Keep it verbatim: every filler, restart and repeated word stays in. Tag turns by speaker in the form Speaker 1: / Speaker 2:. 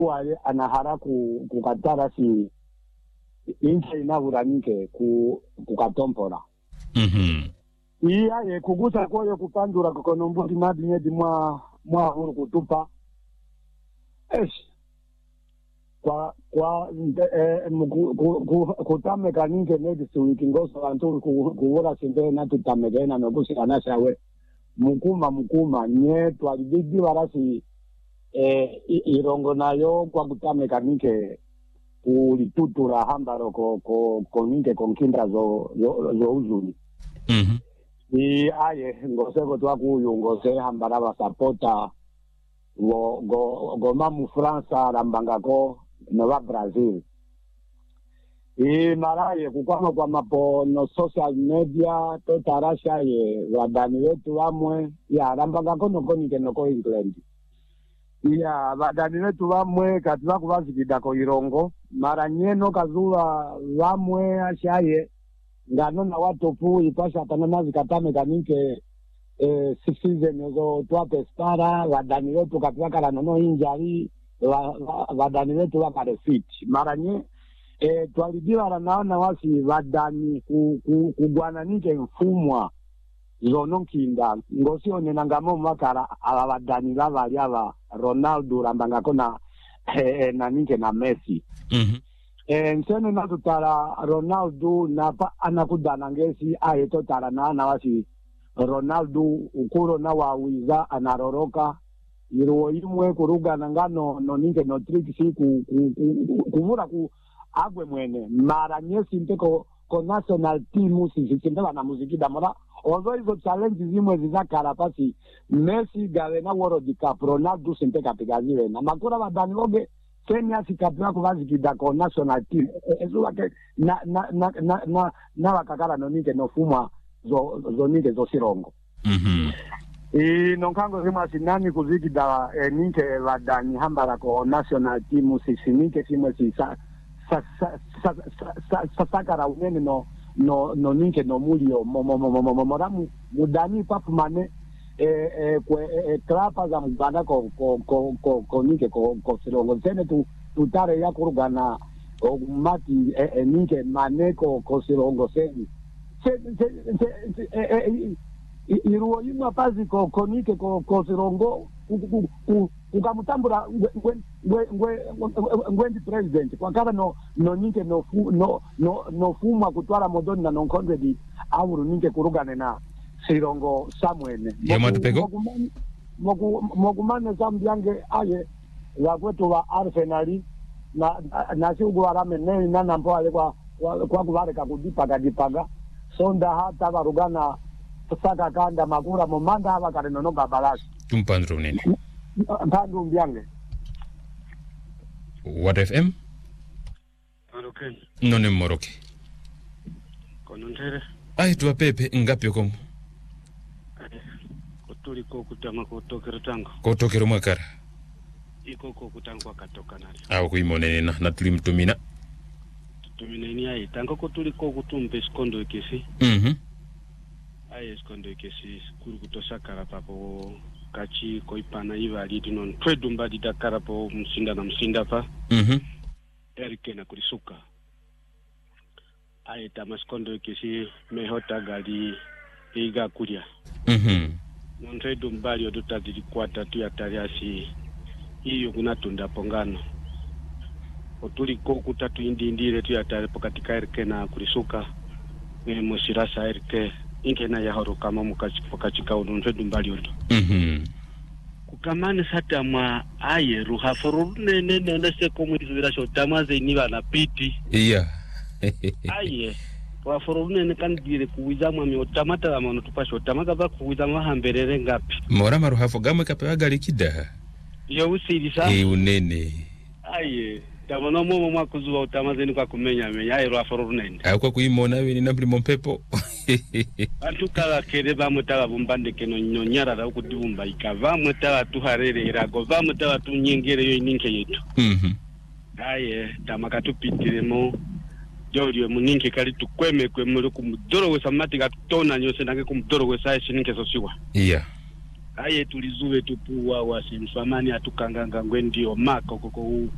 Speaker 1: wale anahara ku kukatara si inche inavuranike ku kukatompora.
Speaker 2: Mhm.
Speaker 1: Iya ye kugusa koyo kupandura kukonombuti madi nyedi mwa mwa huru kutupa. Esh. Kwa kwa eh kutame kanike nedi suwiki ngoso anturu kuwura simpe na tutamegena nogusi anashawe. Mukuma mukuma nye twalibidi warasi eh irongo nayo kwa kutame kanike ulitutura hambaro ko ko konike konkinda zo zo, zo uzuni.
Speaker 2: Mhm.
Speaker 1: I aye ngose ko twakuyu ngose hambara basapota go go go mamu Fransa rambanga ko no va Brazil. I maraye kukwama kwa mapo no social media to tarasha ye wadani wetu wamwe ya rambanga ko no konike no ko England. Ya wadani wetu wamwe katiba kubazikida ko irongo mara nyeno kazuwa wamwe ashaye ngano na watu pu ipasha tanana zikatame kanike eh season zo twape stara wadani wetu katika kala nono injari wadani wetu wakale fit mara nye eh twalidiwa naona wasi wadani kugwana nike mfumwa zono kinda ngosi onena ngamo makara aba wadani bavali aba Ronaldo rambanga kona eh, na nike na Messi.
Speaker 2: Mhm.
Speaker 1: Eh nsene na tutara Ronaldo na pa anakudana ngesi ayeto tara na na wasi Ronaldo ukuro na wawiza anaroroka iruo imwe kuruga nangano no ninge no trick si ku kuvura ku agwe mwene mara nyesi nteko ko national team si sindaba na muziki damara ozo hizo challenge zimwe zizakara pasi Messi gawe na World Cup Ronaldo sinteka pigaziwe na makura badani loge Kenya sikapia kuvazikida ko national team ezuwa ke na na na na na, na wakakara no ninge no fuma zo zo ninge zo sirongo.
Speaker 2: Mhm.
Speaker 1: I nonkango zima sinani kuzikida eh, ninge wadani hambara ko national team sisinike simwe si sa sa sa sa sa sa sakara unene no no no ninge no mulio mo mo mo mo mo moramu mudani papu mane eh eh kwe eh trapa za mbanda ko ko ko ko ko ninge ko ko sirongo zene tu tutare ya kurugana o mati eh ninge mane ko ko sirongo seni se se eh iruo yima pazi ko konike ko ko sirongo ukamutambura ngwe ngwe ngwe president kwa kama no no ninge no no no no fuma kutwala modoni na no hundred auru ninge kurugane na sirongo samwene
Speaker 2: Yamatupeko
Speaker 1: mogumane zambyange aye ya kwetu wa Arsenal na na siugo arame nene na nampo ale kwa kwa kubare kakudipa kadipaga sonda hata barugana saka kanda makura momanda haba kareno no babalasi
Speaker 2: tumpandro nene
Speaker 1: mpandu mbyange
Speaker 2: What F M
Speaker 3: Moroke
Speaker 2: none moroke
Speaker 3: konontere
Speaker 2: ai tuwa pepe ngapi komu
Speaker 3: kutuli ko kutama kutokera tango
Speaker 2: kutokera mwakara
Speaker 3: iko ko kutangwa katoka nali
Speaker 2: au kuimonene na natulimtumina
Speaker 3: tumina ni ai tango kutuli ko kutumbe skondo ekesi
Speaker 2: mhm
Speaker 3: ai skondo ekesi kuri kutosakara papo kachi koipana ivali dinon twedumba didakara po msinda na msinda pa
Speaker 2: mhm
Speaker 3: erike na kurisuka ai tamaskondo ekesi mehota gali iga kulia
Speaker 2: mhm
Speaker 3: Nonredo mbali odutazili kwata tu ya tariasi hiyo kunatunda pongano otuli ko kutatu indi indire tu ya taripo katika erike na kurisuka ni musirasa erike inkena ya horo kama mukachika nonredo mbali odo
Speaker 2: mhm
Speaker 3: kukamane sata mwa aye ruha foru nene nene se komuizira shotamaze ni bana piti
Speaker 2: iya
Speaker 3: aye wa forone ne kan dire kuwiza mwa mi otamata la mano tupasho tamaka ba kuwiza mwa hamberere ngapi
Speaker 2: mora maruhafo gamwe kapewa gali kida
Speaker 3: yo usiri sa
Speaker 2: eh unene
Speaker 3: aye tamano momo mwa kuzuwa utamaze ni kwa kumenya menya aye wa forone
Speaker 2: au kwa kuimona we ni nambli mompepo
Speaker 3: atuka kere ba mutala bumbande keno nyonyara da ukudibumba ikava mutala tuharere irago va mutala tunyengere yo ninke yetu
Speaker 2: mhm
Speaker 3: aye tamaka tupitiremo Jolio muninke kali tukweme kwe muri kumudoro we samati gatona nyose nange kumudoro we sai sininke sosiwa
Speaker 2: iya
Speaker 3: aye tulizuwe tupuwa wasimfamani atukanganga ngwe ndio mako koko